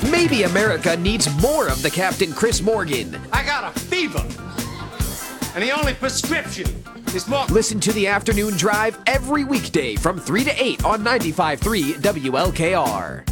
Maybe America needs more of the Captain Chris Morgan. I got a fever, and the only prescription is more. Listen to the Afternoon Drive every weekday from 3 to 8 on 95.3 WLKR.